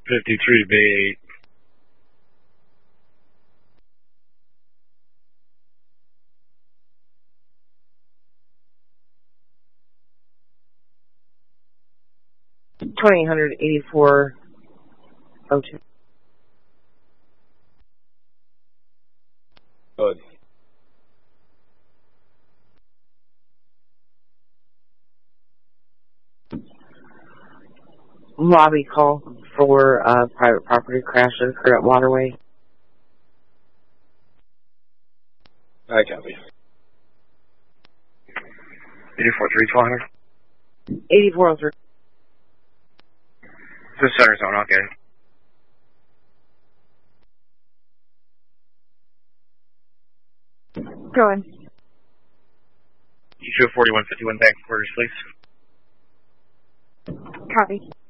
53 Bay 8. $2,884.02. Good. Lobby call for private property crash that occurred at Waterway. I copy. 84-3-1200. 8403. This is center zone, okay. Go ahead. You show 4151 back quarters, please. Copy.